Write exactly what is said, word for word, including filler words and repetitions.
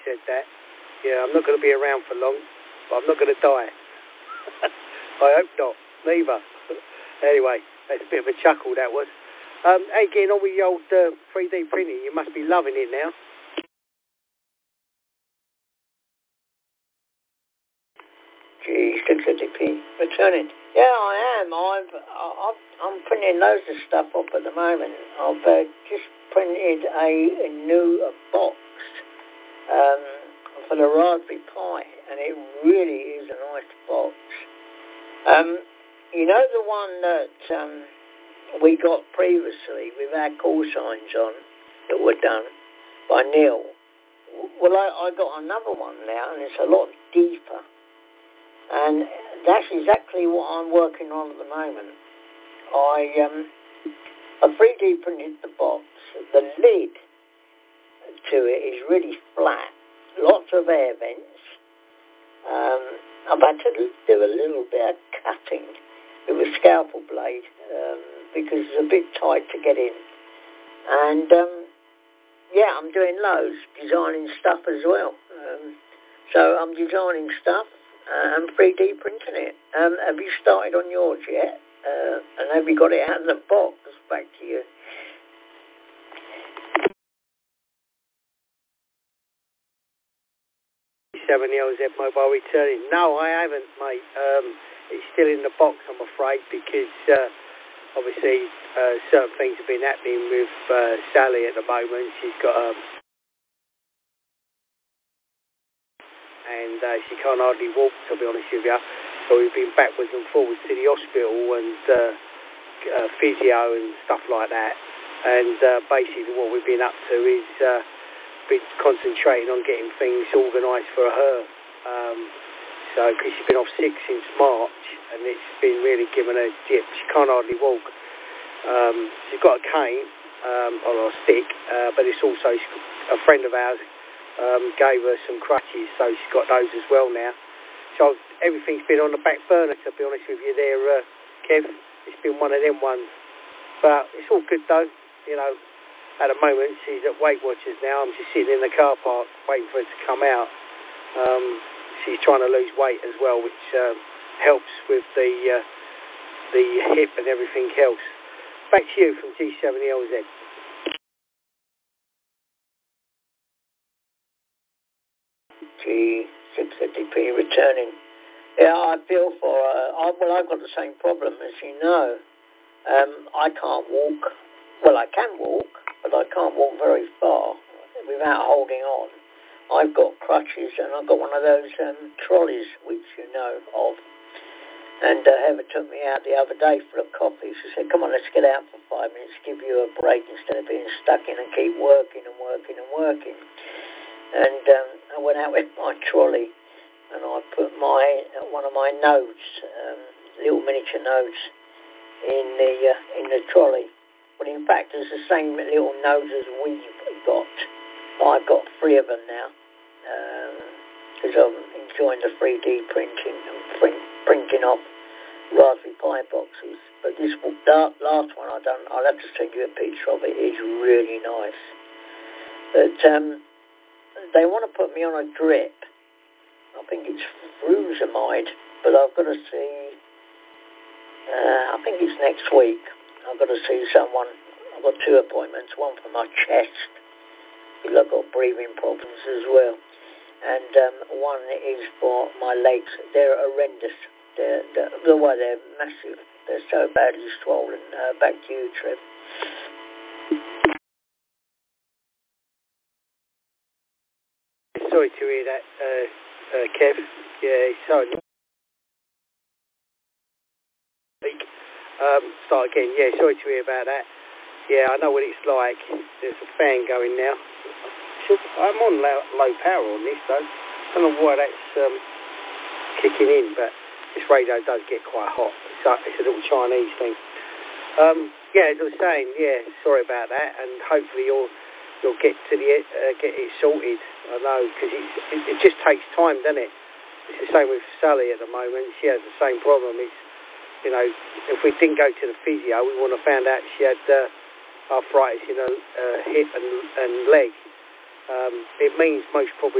said that. Yeah, I'm not going to be around for long, but I'm not going to die. I hope not, neither. Anyway, that's a bit of a chuckle, that was. Um, hey, getting on with your old uh, three D printing, you must be loving it now. G six fifty p, returning. Yeah, I am. I've, I've, I'm printing loads of stuff up at the moment. I've uh, just printed a, a new uh, box um, for the Raspberry Pi, and it really is a nice box. Um, you know the one that um, we got previously with our call signs on that were done by Neil? Well, I, I got another one now, and it's a lot deeper. And that's exactly what I'm working on at the moment. I um, I three D printed the box. The lid to it is really flat. Lots of air vents. Um, I've had to do a little bit of cutting with a scalpel blade um, because it's a bit tight to get in. And um, yeah, I'm doing loads, designing stuff as well. Um, so I'm designing stuff. Uh, and three D printing it. Um, have you started on yours yet? Uh, and have you got it out of the box? Back to you. seven L Z mobile returning. No, I haven't, mate. Um, it's still in the box, I'm afraid, because uh, obviously uh, certain things have been happening with uh, Sally at the moment. She's got a... Um, and uh, she can't hardly walk, to be honest with you. So we've been backwards and forwards to the hospital and uh, uh, physio and stuff like that. And uh, basically what we've been up to is uh, been concentrating on getting things organised for her. Um, so, because she's been off sick since March, and it's been really giving her a dip. She can't hardly walk. Um, she's got a cane, um, or a stick, uh, but it's also a friend of ours Um, gave her some crutches, so she's got those as well now. So everything's been on the back burner, to be honest with you there, uh, Kev. It's been one of them ones. But it's all good though, you know. At the moment, she's at Weight Watchers now. I'm just sitting in the car park waiting for her to come out. Um, she's trying to lose weight as well, which um, helps with the, uh, the hip and everything else. Back to you from G seven L Z. G six fifty p returning. Yeah, I feel for her. I, well, I've got the same problem as you know. Um, I can't walk. Well, I can walk, but I can't walk very far without holding on. I've got crutches, and I've got one of those um, trolleys, which you know of. And uh, Heather took me out the other day for a coffee. She said, come on, let's get out for five minutes, give you a break instead of being stuck in and keep working and working and working. And um, I went out with my trolley, and I put my one of my notes, um, little miniature notes, in the uh, in the trolley. But in fact, it's the same little notes as we've got. I've got three of them now, because um, I'm enjoying the three D printing and print, printing off Raspberry Pi boxes. But this last one I done, I'll have to send you a picture of it. It's really nice. But um. They want to put me on a drip. I think it's frusemide, but I've got to see, uh, I think it's next week. I've got to see someone. I've got two appointments, one for my chest, because I've got breathing problems as well, and um, one is for my legs. They're horrendous. They're, they're, the way they're massive. They're so badly swollen. Uh, back to you, Trev. Sorry to hear that, uh, uh, Kev. Yeah, sorry. Um, start again. Yeah, sorry to hear about that. Yeah, I know what it's like. There's a fan going now. Should, I'm on low, low power on this though. I don't know why that's um, kicking in, but this radio does get quite hot. It's a, it's a little Chinese thing. Um, yeah, as I was saying, yeah, sorry about that, and hopefully you'll you'll get to the uh, get it sorted. I know, because it, it just takes time, doesn't it? It's the same with Sally at the moment. She has the same problem. It's, you know, if we didn't go to the physio, we wouldn't have found out she had uh, arthritis in her uh, hip and, and leg. Um, it means most probably